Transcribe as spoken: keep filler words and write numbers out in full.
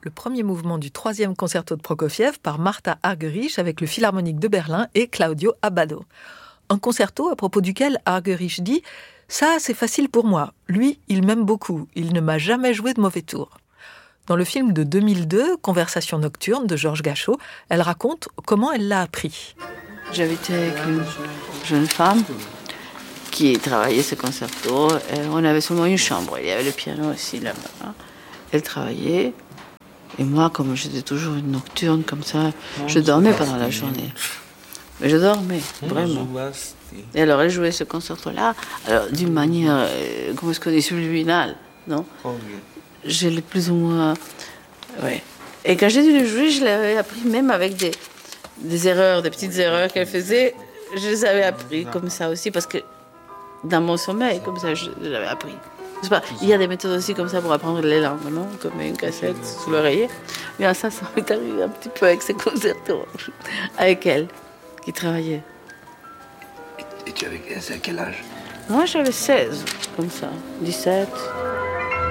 le premier mouvement du troisième concerto de Prokofiev par Martha Argerich avec le Philharmonique de Berlin et Claudio Abbado. Un concerto à propos duquel Argerich dit « Ça, c'est facile pour moi. Lui, il m'aime beaucoup. Il ne m'a jamais joué de mauvais tour. » Dans le film de deux mille deux, Conversation nocturne de Georges Gachot, elle raconte comment elle l'a appris. J'habitais avec une jeune femme qui travaillait ce concerto. Et on avait seulement une chambre. Il y avait le piano aussi là-bas. Elle travaillait. Et moi, comme j'étais toujours une nocturne comme ça, je dormais pendant la journée. Mais je dormais, vraiment. Et alors, elle jouait ce concerto-là, alors d'une manière, euh, comment est-ce qu'on dit, subliminale, non? Je l'ai plus ou moins... Ouais. Et quand j'ai dû le jouer, je l'avais appris même avec des, des erreurs, des petites erreurs qu'elle faisait. Je les avais appris comme ça aussi, parce que dans mon sommeil, comme ça, je, je l'avais appris. Pas, il y a des méthodes aussi comme ça pour apprendre les langues, non? Comme une cassette sous l'oreiller. Mais ça, ça m'est arrivé un petit peu avec ces concertos, avec elle, qui travaillait. Et tu avais à quel âge? Moi, j'avais seize, comme ça, dix-sept.